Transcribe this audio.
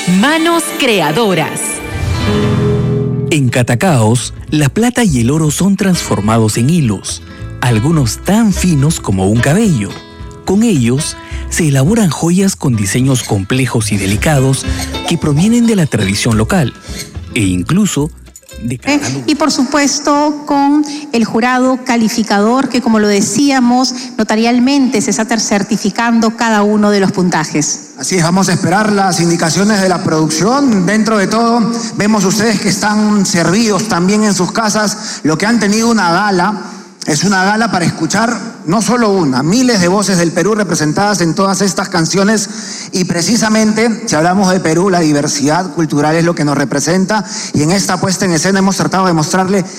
Manos creadoras. En Catacaos, la plata y el oro son transformados en hilos, algunos tan finos como un cabello. Con ellos, se elaboran joyas con diseños complejos y delicados que provienen de la tradición local e incluso de catálogos. Y por supuesto con el jurado calificador que, como lo decíamos, notarialmente se está certificando cada uno de los puntajes. Así es, vamos a esperar las indicaciones de la producción. Dentro de todo, vemos ustedes que están servidos también en sus casas, lo que han tenido una gala. Es una gala para escuchar no solo una, miles de voces del Perú representadas en todas estas canciones, y precisamente, si hablamos de Perú, la diversidad cultural es lo que nos representa, y en esta puesta en escena hemos tratado de mostrarle